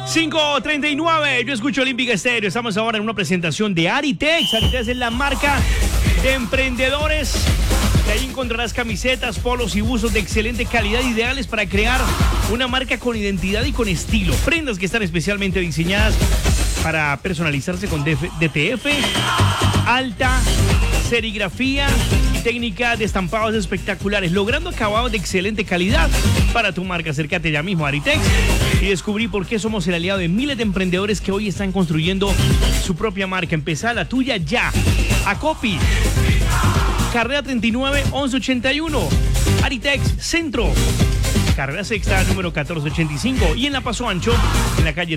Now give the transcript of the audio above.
5:39, yo escucho Olímpica Estéreo. Estamos ahora en una presentación de Aritex. Aritex es la marca de emprendedores. De ahí encontrarás camisetas, polos y buzos de excelente calidad, ideales para crear una marca con identidad y con estilo. Prendas que están especialmente diseñadas para personalizarse con DTF, alta serigrafía y técnica de estampados espectaculares, logrando acabados de excelente calidad para tu marca. Acércate ya mismo a Aritex y descubrí por qué somos el aliado de miles de emprendedores que hoy están construyendo su propia marca. Empezá la tuya ya. Acopi, carrera 39 1181. Aritex Centro, carrera sexta número 1485. Y en la Paso Ancho, en la calle